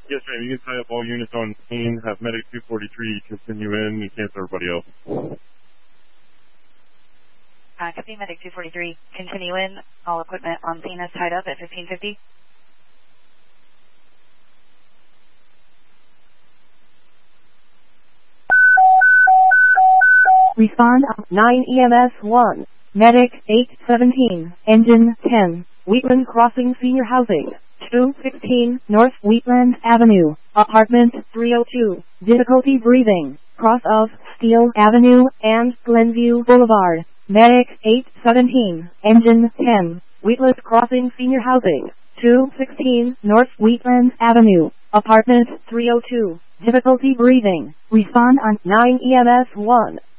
Yes, ma'am. You can tie up all units on scene. Have medic 243 continue in and cancel everybody else. Copy, medic 243. Continue in. All equipment on scene is tied up at 1550. Respond 9 EMS 1. Medic 817. Engine 10. Wheatland Crossing Senior Housing. 216 North Wheatland Avenue. Apartment 302. Difficulty breathing. Cross of Steel Avenue and Glenview Boulevard. Medic 817. Engine 10. Wheatland Crossing Senior Housing. 216 North Wheatland Avenue. Apartment 302. Difficulty breathing. Respond on 9 EMS 1.